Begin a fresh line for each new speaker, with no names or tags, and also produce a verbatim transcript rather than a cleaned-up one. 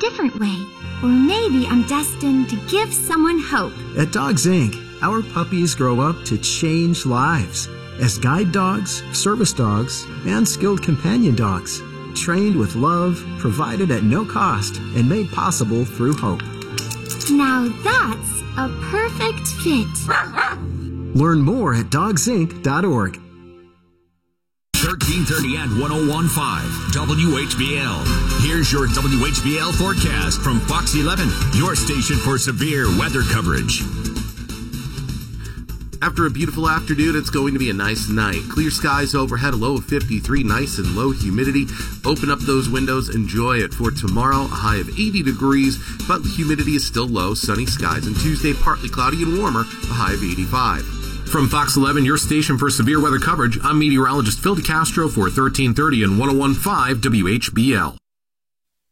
different way. Or maybe I'm destined to give someone hope.
At Dogs Incorporated, our puppies grow up to change lives as guide dogs, service dogs, and skilled companion dogs, trained with love, provided at no cost, and made possible through hope.
Now that's a perfect fit.
Learn more at dogs inc dot org.
thirteen thirty and one oh one point five W H B L. Here's your W H B L forecast from Fox eleven, your station for severe weather coverage.
After a beautiful afternoon, it's going to be a nice night. Clear skies overhead, a low of fifty-three, nice and low humidity. Open up those windows, enjoy it. For tomorrow, a high of eighty degrees, but the humidity is still low, sunny skies. And Tuesday, partly cloudy and warmer, a high of eighty-five. From Fox eleven, your station for severe weather coverage, I'm meteorologist Phil DeCastro for thirteen thirty and one oh one point five W H B L.